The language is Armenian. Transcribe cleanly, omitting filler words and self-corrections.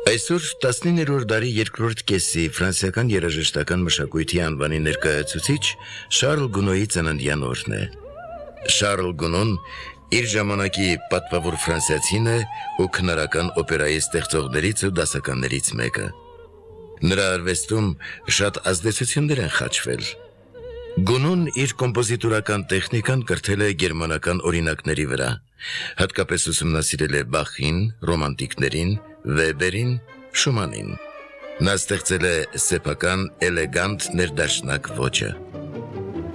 Այսօր 19-րդ դարի երկրորդ կեսի ֆրանսիական երաժշտական մշակույթի անվանի ներկայացուցիչ Շարլ Գունոյի ծննդյան օրն է։ Շարլ Գունոն իր ժամանակի պատվավոր ֆրանսիացին է ու քնարական օպերայի ստեղծողներից ու դասականներից մեկը։ Նրա արվեստում շատ ազդեցություններ են խաչվել։ Գունոն իր կոմպոզիտորական տեխնիկան կրթել է գերմանական օրինակների վրա, հատկապես ուսումնասիրել է Բախին, ռոմանտիկներին, Վեբերին, Շումանին։ Նա ստեղծել է սեփական էլեգանտ ներդաշնակ ոճը։